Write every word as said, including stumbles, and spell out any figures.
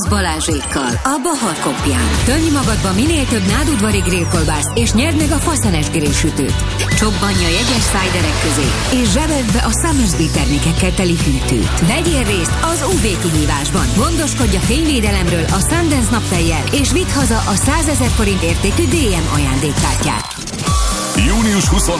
Balázsékkal a Bahar Kopján. Tölj magadba minél több nádudvari grillkolbászt, és nyerd meg a faszenes grillsütőt. Csobbanj a jegyes szájderek közé, és zsebeld be a Summersby termékekkel teli hűtőt. Vegyél részt az ú vé kihívásban. Gondoskodj a fényvédelemről a Sundance naptejjel, és vidd haza a százezer forint értékű dé em ajándékkártyát. június huszonharmadika